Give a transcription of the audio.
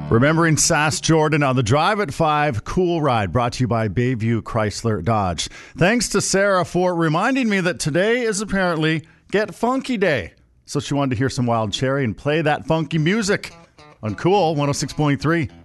Remembering Sass Jordan on the Drive at 5 Cool Ride, brought to you by Bayview Chrysler Dodge. Thanks to Sarah for reminding me that today is apparently Get Funky Day. So she wanted to hear some Wild Cherry and play that funky music on Cool 106.3.